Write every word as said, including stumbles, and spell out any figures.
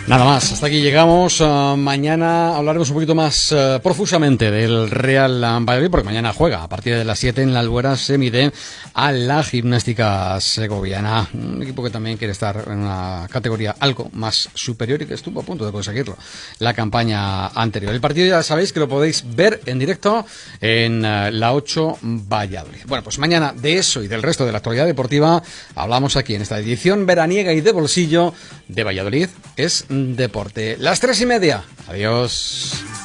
Nada más, hasta aquí llegamos. Uh, mañana hablaremos un poquito más uh, profusamente del Real Valladolid, porque mañana juega a partir de las siete en la Albuera, se mide a la Gimnástica Segoviana, un equipo que también quiere estar en una categoría algo más superior y que estuvo a punto de conseguirlo la campaña anterior. El partido ya sabéis que lo podéis ver en directo en uh, la ocho Valladolid. Bueno, pues mañana de eso y del resto de la actualidad deportiva hablamos aquí en esta edición veraniega y de bolsillo de Valladolid es deporte. Las tres y media. Adiós.